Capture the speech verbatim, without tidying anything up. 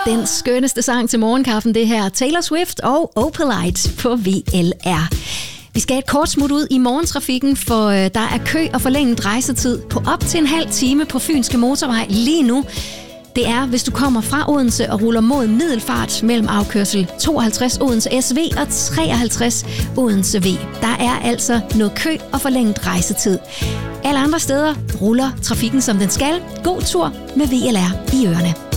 Den skønneste sang til morgenkaffen, det her. Taylor Swift og Opalite på V L R. Vi skal et kort smut ud i morgentrafikken, for der er kø og forlænget rejsetid på op til en halv time på Fynske Motorvej lige nu. Det er, hvis du kommer fra Odense og ruller mod Middelfart mellem afkørsel tooghalvtreds Odense S V og treoghalvtreds Odense V. Der er altså noget kø og forlænget rejsetid. Alle andre steder ruller trafikken som den skal. God tur med V L R i ørerne.